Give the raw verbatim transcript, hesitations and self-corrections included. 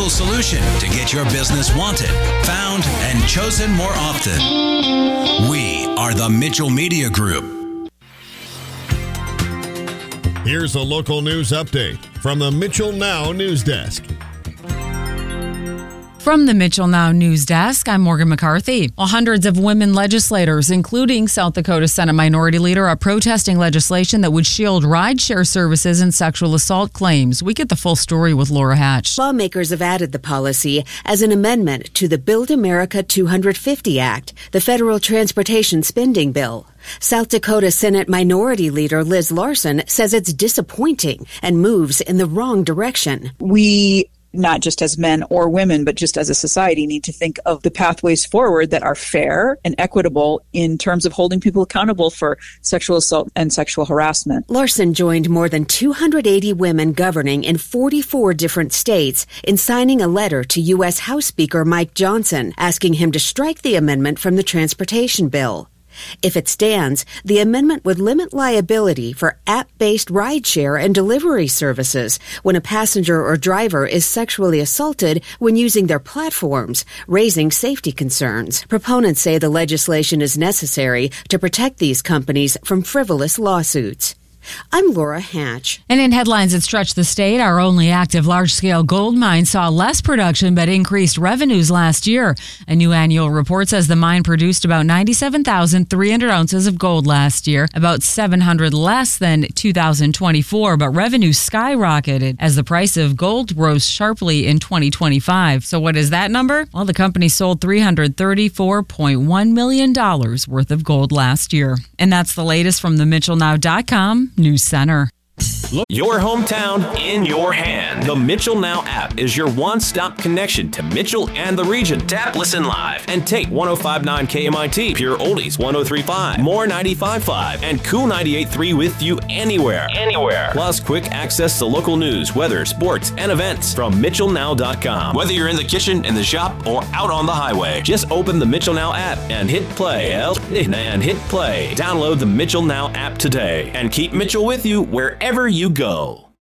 local solution to get your business wanted, found, and chosen more often. We are the Mitchell Media Group. Here's a local news update from the Mitchell Now News Desk. From the Mitchell Now News Desk, I'm Morgan McCarthy. Well, hundreds of women legislators, including South Dakota Senate Minority Leader, are protesting legislation that would shield rideshare services and sexual assault claims. We get the full story with Laura Hatch. Lawmakers have added the policy as an amendment to the Build America two fifty Act, the federal transportation spending bill. South Dakota Senate Minority Leader Liz Larson says it's disappointing and moves in the wrong direction. We not just as men or women, but just as a society, need to think of the pathways forward that are fair and equitable in terms of holding people accountable for sexual assault and sexual harassment. Larson joined more than two hundred eighty women governing in forty-four different states in signing a letter to U S House Speaker Mike Johnson, asking him to strike the amendment from the transportation bill. If it stands, the amendment would limit liability for app-based rideshare and delivery services when a passenger or driver is sexually assaulted when using their platforms, raising safety concerns. Proponents say the legislation is necessary to protect these companies from frivolous lawsuits. I'm Laura Hatch. And in headlines that stretch the state, our only active large-scale gold mine saw less production but increased revenues last year. A new annual report says the mine produced about ninety-seven thousand three hundred ounces of gold last year, about seven hundred less than two thousand twenty-four, but revenue skyrocketed as the price of gold rose sharply in twenty twenty-five. So what is that number? Well, the company sold three hundred thirty-four point one million dollars worth of gold last year. And that's the latest from the Mitchell Now dot com News Center. Your hometown in your hand. The Mitchell Now app is your one-stop connection to Mitchell and the region. Tap, listen live, and take one oh five point nine K M I T, Pure Oldies one oh three point five, More ninety-five point five, and Cool ninety-eight point three with you anywhere. Anywhere. Plus quick access to local news, weather, sports, and events from Mitchell Now dot com. Whether you're in the kitchen, in the shop, or out on the highway, just open the Mitchell Now app and hit play. And hit play. Download the Mitchell Now app today and keep Mitchell with you wherever you go.